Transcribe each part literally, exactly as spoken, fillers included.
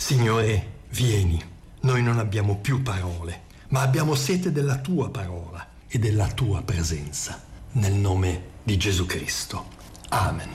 Signore, vieni. Noi non abbiamo più parole, ma abbiamo sete della tua parola e della tua presenza. Nel nome di Gesù Cristo. Amen.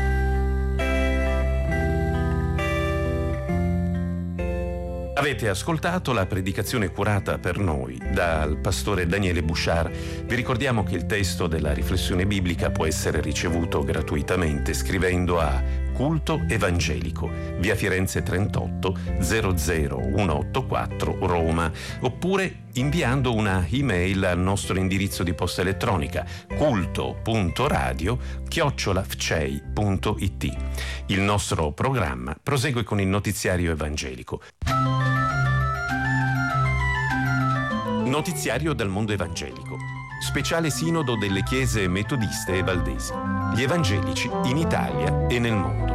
Avete ascoltato la predicazione curata per noi dal pastore Daniele Bouchard. Vi ricordiamo che il testo della riflessione biblica può essere ricevuto gratuitamente scrivendo a Culto Evangelico, via Firenze trentotto zero zero centoottantaquattro Roma, oppure inviando una email al nostro indirizzo di posta elettronica culto punto radio chiocciola f c e i punto i t. Il nostro programma prosegue con il notiziario evangelico. Notiziario dal mondo evangelico. Speciale sinodo delle chiese metodiste e valdesi. Gli evangelici in Italia e nel mondo.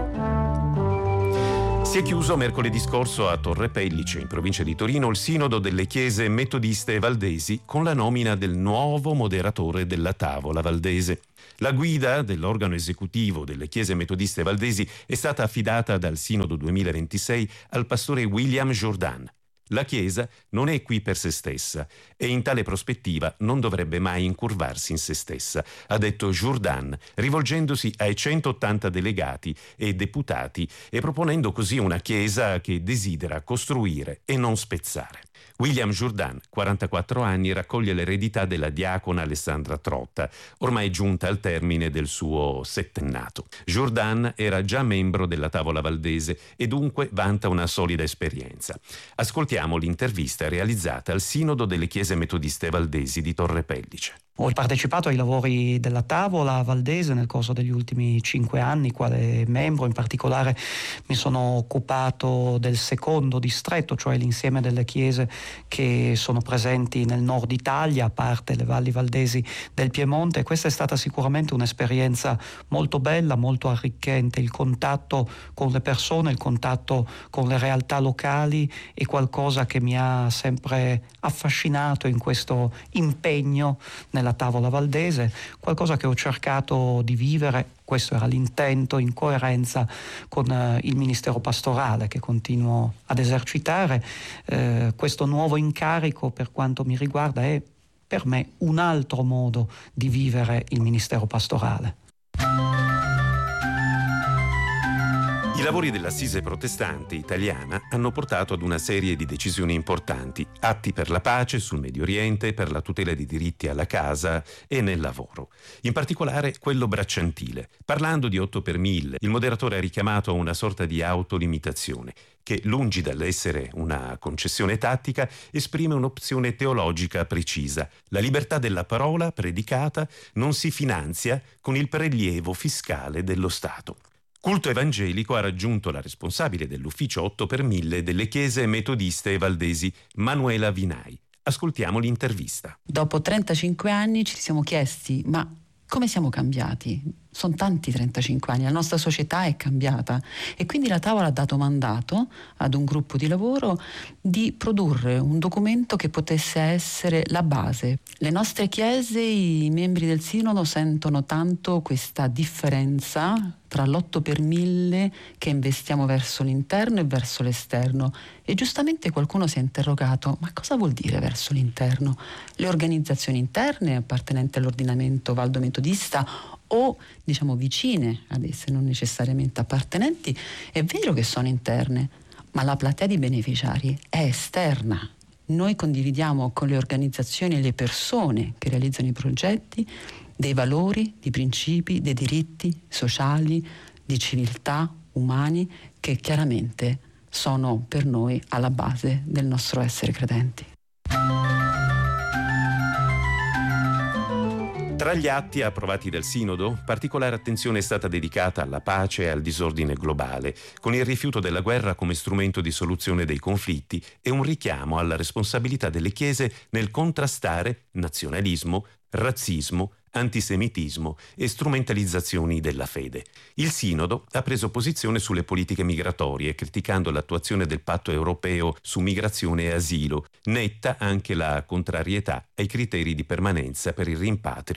Si è chiuso mercoledì scorso a Torre Pellice, in provincia di Torino, il sinodo delle chiese metodiste e valdesi con la nomina del nuovo moderatore della tavola valdese. La guida dell'organo esecutivo delle chiese metodiste valdesi è stata affidata dal sinodo duemilaventisei al pastore William Jourdan. La Chiesa non è qui per se stessa e in tale prospettiva non dovrebbe mai incurvarsi in se stessa, ha detto Jourdan, rivolgendosi ai centottanta delegati e deputati e proponendo così una Chiesa che desidera costruire e non spezzare. William Jourdan, quarantaquattro anni, raccoglie l'eredità della diacona Alessandra Trotta, ormai giunta al termine del suo settennato. Jourdan era già membro della tavola valdese e dunque vanta una solida esperienza. Ascoltiamo l'intervista realizzata al Sinodo delle Chiese Metodiste Valdesi di Torre Pellice. Ho partecipato ai lavori della tavola valdese nel corso degli ultimi cinque anni, quale membro. In particolare mi sono occupato del secondo distretto, cioè l'insieme delle chiese che sono presenti nel nord Italia, a parte le valli valdesi del Piemonte. Questa è stata sicuramente un'esperienza molto bella, molto arricchente. Il contatto con le persone, il contatto con le realtà locali è qualcosa che mi ha sempre affascinato in questo impegno nella tavola valdese, qualcosa che ho cercato di vivere, questo era l'intento, in coerenza con eh, il ministero pastorale che continuo ad esercitare. Eh, questo nuovo incarico, per quanto mi riguarda, è per me un altro modo di vivere il ministero pastorale. I lavori dell'Assise protestante italiana hanno portato ad una serie di decisioni importanti, atti per la pace sul Medio Oriente, per la tutela dei diritti alla casa e nel lavoro. In particolare quello bracciantile. Parlando di otto per mille, il moderatore ha richiamato a una sorta di autolimitazione, che, lungi dall'essere una concessione tattica, esprime un'opzione teologica precisa. La libertà della parola predicata non si finanzia con il prelievo fiscale dello Stato. Culto Evangelico ha raggiunto la responsabile dell'ufficio otto per mille delle chiese metodiste e valdesi, Manuela Vinai. Ascoltiamo l'intervista. Dopo trentacinque anni ci siamo chiesti, ma come siamo cambiati? Sono tanti trentacinque anni, la nostra società è cambiata e quindi la tavola ha dato mandato ad un gruppo di lavoro di produrre un documento che potesse essere la base. Le nostre chiese, i membri del Sinodo sentono tanto questa differenza tra l'otto per mille che investiamo verso l'interno e verso l'esterno e giustamente qualcuno si è interrogato, ma cosa vuol dire verso l'interno? Le organizzazioni interne appartenenti all'ordinamento valdo-metodista o diciamo vicine ad esse, non necessariamente appartenenti, è vero che sono interne, ma la platea di beneficiari è esterna. Noi condividiamo con le organizzazioni e le persone che realizzano i progetti dei valori, di principi, dei diritti sociali, di civiltà umani che chiaramente sono per noi alla base del nostro essere credenti. Tra gli atti approvati dal Sinodo, particolare attenzione è stata dedicata alla pace e al disordine globale, con il rifiuto della guerra come strumento di soluzione dei conflitti e un richiamo alla responsabilità delle chiese nel contrastare nazionalismo, razzismo, antisemitismo e strumentalizzazioni della fede. Il Sinodo ha preso posizione sulle politiche migratorie, criticando l'attuazione del patto europeo su migrazione e asilo, netta anche la contrarietà ai criteri di permanenza per il rimpatrio,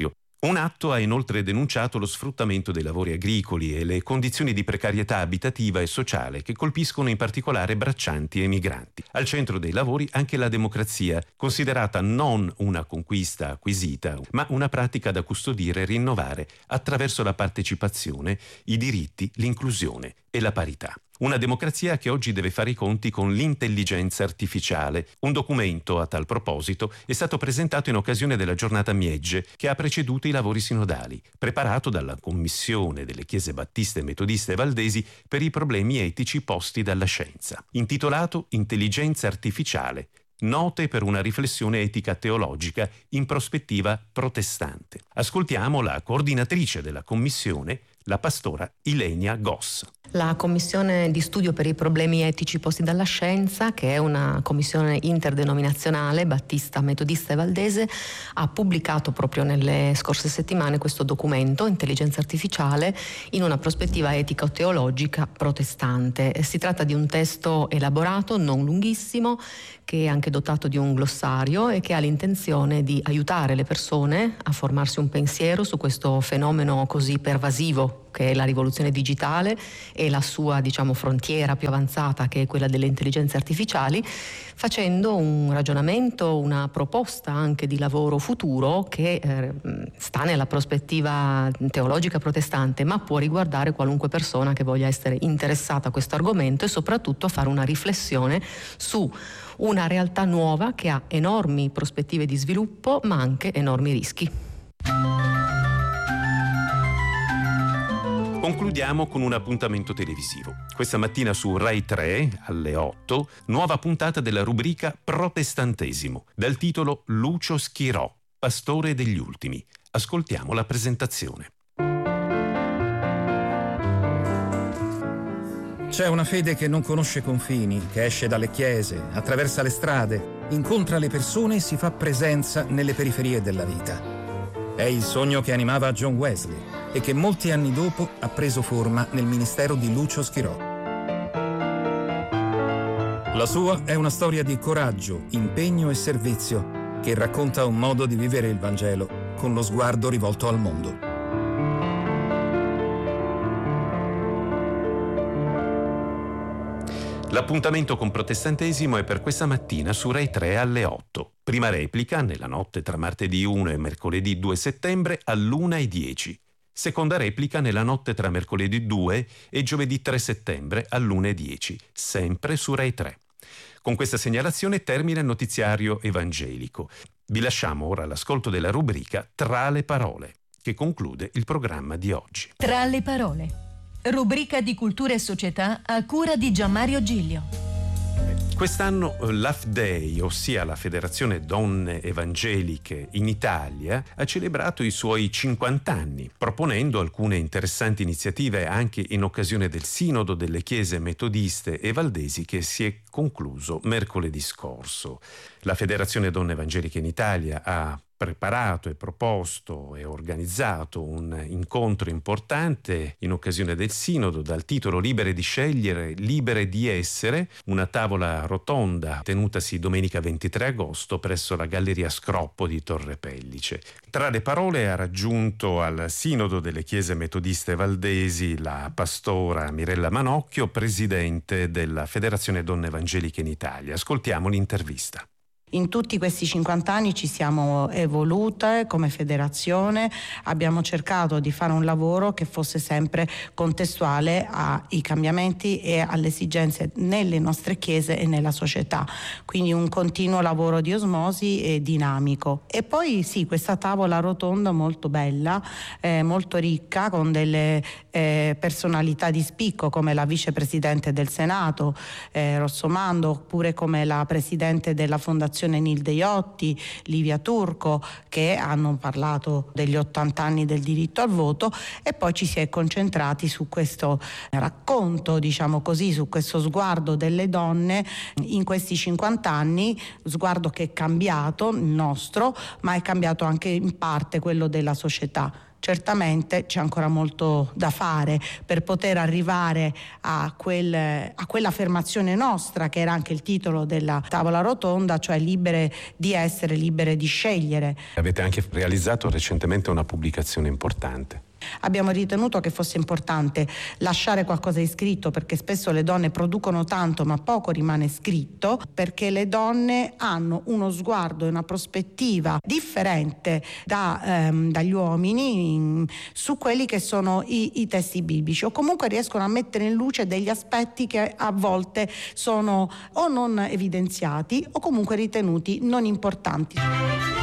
Un atto ha inoltre denunciato lo sfruttamento dei lavori agricoli e le condizioni di precarietà abitativa e sociale che colpiscono in particolare braccianti e migranti. Al centro dei lavori anche la democrazia, considerata non una conquista acquisita, ma una pratica da custodire e rinnovare attraverso la partecipazione, i diritti, l'inclusione e la parità. Una democrazia che oggi deve fare i conti con l'intelligenza artificiale. Un documento a tal proposito è stato presentato in occasione della giornata Miegge che ha preceduto i lavori sinodali, preparato dalla Commissione delle Chiese Battiste, Metodiste e Valdesi per i problemi etici posti dalla scienza. Intitolato Intelligenza artificiale. Note per una riflessione etica teologica in prospettiva protestante. Ascoltiamo la coordinatrice della commissione, la pastora Ilenia Goss. La Commissione di studio per i problemi etici posti dalla scienza, che è una commissione interdenominazionale, battista, metodista e valdese, ha pubblicato proprio nelle scorse settimane questo documento, Intelligenza artificiale, in una prospettiva etico-teologica protestante. Si tratta di un testo elaborato, non lunghissimo, che è anche dotato di un glossario e che ha l'intenzione di aiutare le persone a formarsi un pensiero su questo fenomeno così pervasivo che è la rivoluzione digitale e la sua, diciamo, frontiera più avanzata, che è quella delle intelligenze artificiali, facendo un ragionamento, una proposta anche di lavoro futuro che eh, sta nella prospettiva teologica protestante, ma può riguardare qualunque persona che voglia essere interessata a questo argomento e soprattutto fare una riflessione su una realtà nuova che ha enormi prospettive di sviluppo ma anche enormi rischi. Concludiamo con un appuntamento televisivo. Questa mattina su Rai tre, alle otto, nuova puntata della rubrica Protestantesimo, dal titolo Lucio Schirò, pastore degli ultimi. Ascoltiamo la presentazione. C'è una fede che non conosce confini, che esce dalle chiese, attraversa le strade, incontra le persone e si fa presenza nelle periferie della vita. È il sogno che animava John Wesley e che molti anni dopo ha preso forma nel ministero di Lucio Schirò. La sua è una storia di coraggio, impegno e servizio che racconta un modo di vivere il Vangelo con lo sguardo rivolto al mondo. L'appuntamento con Protestantesimo è per questa mattina su Rai tre alle otto. Prima replica nella notte tra martedì uno e mercoledì due settembre all'una e dieci. Seconda replica nella notte tra mercoledì due e giovedì tre settembre all'una e dieci, sempre su Rai tre. Con questa segnalazione termina il notiziario evangelico. Vi lasciamo ora all'ascolto della rubrica Tra le parole, che conclude il programma di oggi. Tra le parole. Rubrica di cultura e società a cura di Gianmario Giglio. Quest'anno l'A F D E I, ossia la Federazione Donne Evangeliche in Italia, ha celebrato i suoi cinquanta anni, proponendo alcune interessanti iniziative anche in occasione del Sinodo delle Chiese Metodiste e Valdesi che si è concluso mercoledì scorso. La Federazione Donne Evangeliche in Italia ha preparato e proposto e organizzato un incontro importante in occasione del Sinodo dal titolo Libere di scegliere, libere di essere, una tavola rotonda tenutasi domenica ventitré agosto presso la Galleria Scroppo di Torre Pellice. Tra le parole ha raggiunto al Sinodo delle Chiese Metodiste Valdesi la pastora Mirella Manocchio, presidente della Federazione Donne Evangeliche in Italia. Ascoltiamo l'intervista. In tutti questi cinquanta anni ci siamo evolute come federazione, abbiamo cercato di fare un lavoro che fosse sempre contestuale ai cambiamenti e alle esigenze nelle nostre chiese e nella società, quindi un continuo lavoro di osmosi e dinamico. E poi sì, questa tavola rotonda molto bella, eh, molto ricca, con delle eh, personalità di spicco come la vicepresidente del Senato eh, Rossomando, oppure come la presidente della Fondazione Nilde Iotti, Livia Turco, che hanno parlato degli ottanta anni del diritto al voto, e poi ci si è concentrati su questo racconto, diciamo così, su questo sguardo delle donne in questi cinquanta anni, sguardo che è cambiato, il nostro, ma è cambiato anche in parte quello della società. certamente c'è ancora molto da fare per poter arrivare a, quel, a quell'affermazione nostra, che era anche il titolo della tavola rotonda, cioè libere di essere, libere di scegliere. Avete anche realizzato recentemente una pubblicazione importante. Abbiamo ritenuto che fosse importante lasciare qualcosa di scritto, perché spesso le donne producono tanto ma poco rimane scritto, perché le donne hanno uno sguardo e una prospettiva differente da, ehm, dagli uomini in, su quelli che sono i, i testi biblici, o comunque riescono a mettere in luce degli aspetti che a volte sono o non evidenziati o comunque ritenuti non importanti.